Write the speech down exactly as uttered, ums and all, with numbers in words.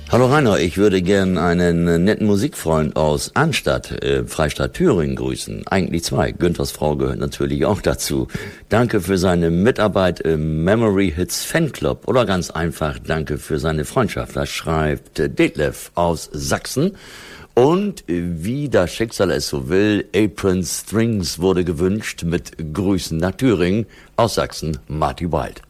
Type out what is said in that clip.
Hallo Rainer, ich würde gern einen netten Musikfreund aus Arnstadt, äh, Freistaat Thüringen grüßen. Eigentlich zwei. Günthers Frau gehört natürlich auch dazu. Danke für seine Mitarbeit im Memory Hits Fanclub oder ganz einfach danke für seine Freundschaft. Das schreibt äh, Detlef aus Sachsen. Und äh, wie das Schicksal es so will, Apron Strings wurde gewünscht mit Grüßen nach Thüringen aus Sachsen, Marty Wild.